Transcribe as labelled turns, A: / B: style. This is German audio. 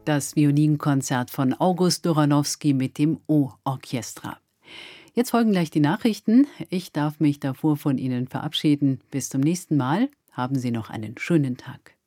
A: Das Violinkonzert von August Doranowski mit dem O-Orchestra. Jetzt folgen gleich die Nachrichten. Ich darf mich davor von Ihnen verabschieden. Bis zum nächsten Mal. Haben Sie noch einen schönen Tag.